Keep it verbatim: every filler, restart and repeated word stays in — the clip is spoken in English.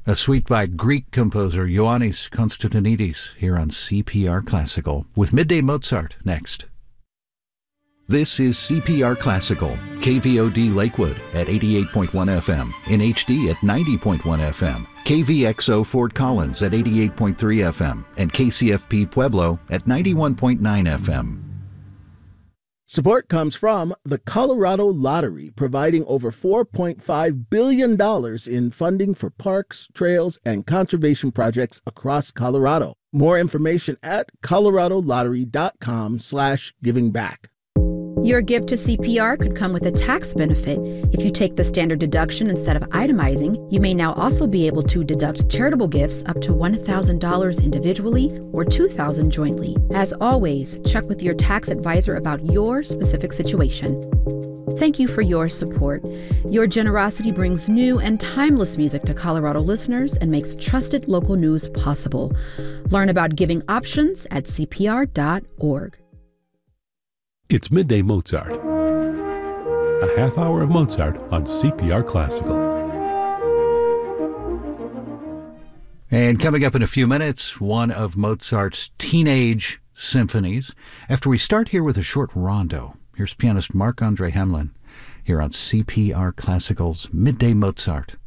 A suite by Greek composer Ioannis Konstantinidis here on C P R Classical with Midday Mozart next. This is C P R Classical, K V O D Lakewood at eighty-eight point one F M, in H D at ninety point one F M, K V X O Fort Collins at eighty-eight point three F M, and K C F P Pueblo at ninety-one point nine F M. Support comes from the Colorado Lottery, providing over four point five billion dollars in funding for parks, trails, and conservation projects across Colorado. More information at coloradolottery.com slash giving back. Your gift to C P R could come with a tax benefit. If you take the standard deduction instead of itemizing, you may now also be able to deduct charitable gifts up to one thousand dollars individually or two thousand dollars jointly. As always, check with your tax advisor about your specific situation. Thank you for your support. Your generosity brings new and timeless music to Colorado listeners and makes trusted local news possible. Learn about giving options at C P R dot org. It's Midday Mozart, a half hour of Mozart on C P R Classical. And coming up in a few minutes, one of Mozart's teenage symphonies. After we start here with a short rondo, here's pianist Marc-Andre Hamelin here on C P R Classical's Midday Mozart.